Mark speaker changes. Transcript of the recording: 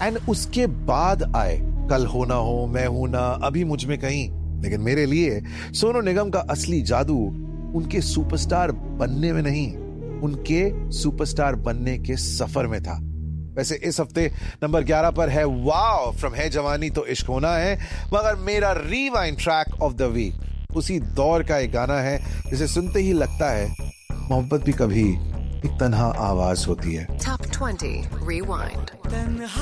Speaker 1: And उसके बाद आए कल हो ना हो, मैं हूं ना, अभी मुझ में कहीं। लेकिन मेरे लिए सोनू निगम का असली जादू उनके सुपरस्टार बनने में नहीं, उनके सुपरस्टार बनने के सफर में था। वैसे इस हफ्ते नंबर 11 पर है वाओ फ्रॉम है जवानी तो इश्क होना है, मगर मेरा rewind track of the week उसी दौर का एक गाना है जिसे सुनते ही लगता है मोहब्बत भी कभी एक तन्हा आवाज होती है।
Speaker 2: Top 20 Rewind.